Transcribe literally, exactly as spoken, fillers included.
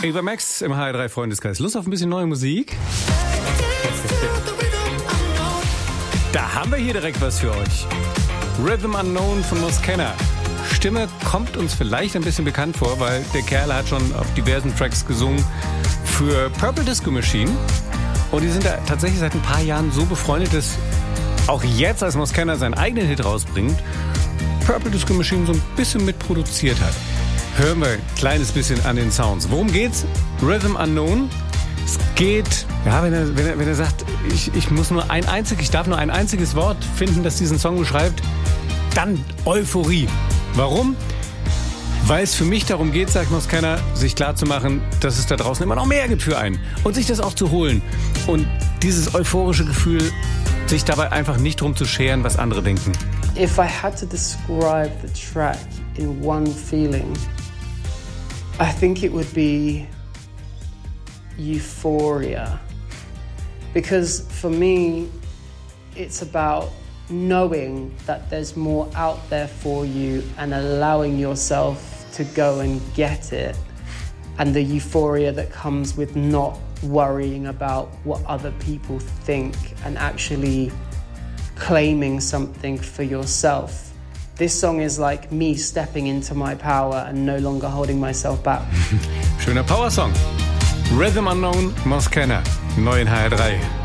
Ava Max im H R drei Freundeskreis. Lust auf ein bisschen neue Musik? Da haben wir hier direkt was für euch. Rhythm Unknown von Moskenna. Stimme kommt uns vielleicht ein bisschen bekannt vor, weil der Kerl hat schon auf diversen Tracks gesungen für Purple Disco Machine. Und die sind da tatsächlich seit ein paar Jahren so befreundet, dass auch jetzt, als Moskenna seinen eigenen Hit rausbringt, Purple Disco Machine so ein bisschen mitproduziert hat. Hören wir ein kleines bisschen an den Sounds. Worum geht's? Rhythm Unknown. Es geht, ja, wenn er, wenn er, wenn er sagt, ich, ich muss nur ein einzig, ich darf nur ein einziges Wort finden, das diesen Song beschreibt, dann Euphorie. Warum? Weil es für mich darum geht, sagt Moskenna, sich klarzumachen, dass es da draußen immer noch mehr gibt für einen. Und sich das auch zu holen. Und dieses euphorische Gefühl, sich dabei einfach nicht drum zu scheren, was andere denken. If I had to describe the track in one feeling, I think it would be euphoria. Because for me, it's about knowing that there's more out there for you and allowing yourself to go and get it. And the euphoria that comes with not worrying about what other people think and actually claiming something for yourself. This song is like me stepping into my power and no longer holding myself back. Schöner Power-Song. Rhythm Unknown, Moskenna, neu in H R drei.